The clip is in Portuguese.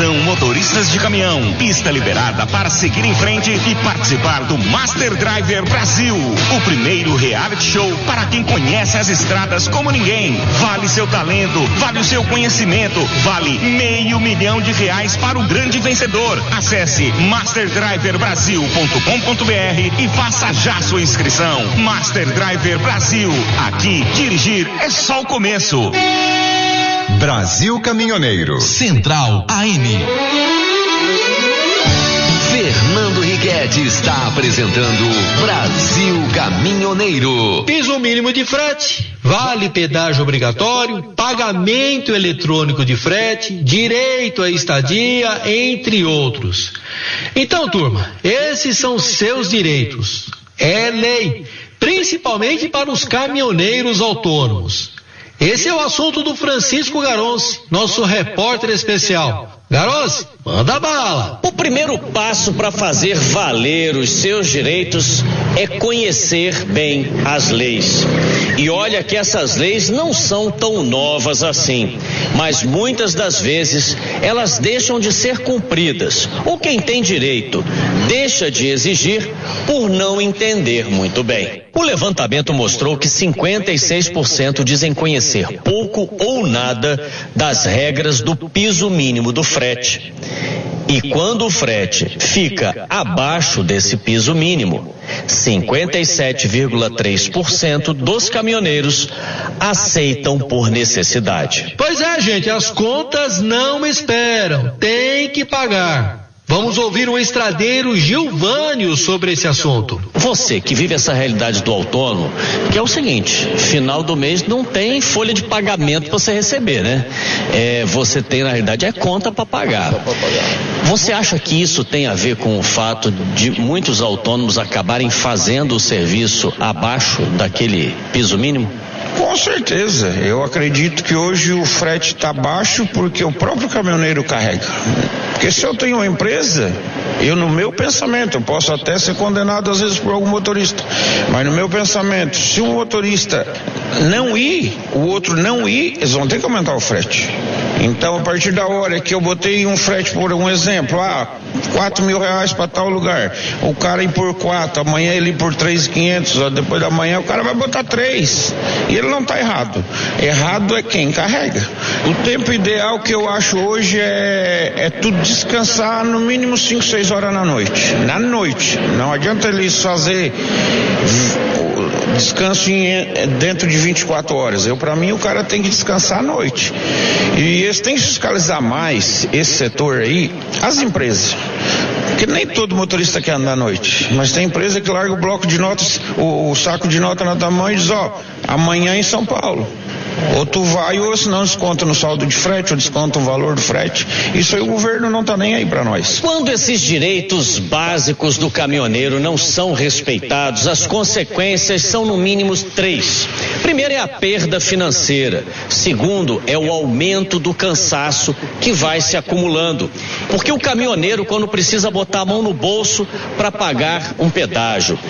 Atenção, motoristas de caminhão, pista liberada para seguir em frente e participar do Master Driver Brasil, o primeiro reality show para quem conhece as estradas como ninguém. Vale seu talento, vale o seu conhecimento, vale R$500 mil para o grande vencedor. Acesse masterdriverbrasil.com.br e faça já sua inscrição. Master Driver Brasil, aqui dirigir é só o começo. Brasil Caminhoneiro. Central AM. Fernando Riquetti está apresentando Brasil Caminhoneiro. Piso mínimo de frete, vale pedágio obrigatório, pagamento eletrônico de frete, direito à estadia, entre outros. Então, turma, esses são seus direitos. É lei, principalmente para os caminhoneiros autônomos. Esse é o assunto do Francisco Garonce, nosso repórter especial. Garonce, manda bala. O primeiro passo para fazer valer os seus direitos é conhecer bem as leis. E olha que essas leis não são tão novas assim, mas muitas das vezes elas deixam de ser cumpridas, ou quem tem direito deixa de exigir por não entender muito bem. O levantamento mostrou que 56% dizem conhecer pouco ou nada das regras do piso mínimo do frete. E quando o frete fica abaixo desse piso mínimo, 57,3% dos caminhoneiros aceitam por necessidade. Pois é, gente, as contas não esperam, tem que pagar. Vamos ouvir o estradeiro Gilvânio sobre esse assunto. Você que vive essa realidade do autônomo, que é o seguinte, final do mês não tem folha de pagamento para você receber, né? Você tem, na realidade, conta para pagar. Você acha que isso tem a ver com o fato de muitos autônomos acabarem fazendo o serviço abaixo daquele piso mínimo? Com certeza, eu acredito que hoje o frete está baixo porque o próprio caminhoneiro carrega. Porque se eu tenho uma empresa, no meu pensamento, eu posso até ser condenado às vezes por algum motorista, mas no meu pensamento, se um motorista não ir, o outro não ir, eles vão ter que aumentar o frete. Então, a partir da hora que eu botei um frete, por um exemplo, R$4.000 para tal lugar, o cara ir por 4, amanhã ele ir por 3.500, depois da manhã o cara vai botar 3, e ele não está errado. Errado é quem carrega. O tempo ideal que eu acho hoje é tudo descansar no mínimo 5, 6 horas na noite. Na noite. Não adianta eles fazer descanso dentro de 24 horas. Para mim, o cara tem que descansar à noite. E eles têm que fiscalizar mais esse setor aí, as empresas. Porque nem todo motorista quer andar à noite. Mas tem empresa que larga o bloco de notas, o saco de nota na tua mão e diz, amanhã em São Paulo. Ou tu vai, ou senão desconta no saldo de frete, ou desconta o valor do frete. Isso aí o governo não tá nem aí para nós. Quando esses direitos básicos do caminhoneiro não são respeitados, as consequências são no mínimo 3. Primeiro é a perda financeira. Segundo é o aumento do cansaço que vai se acumulando. Porque o caminhoneiro, quando precisa botar a mão no bolso para pagar um pedágio,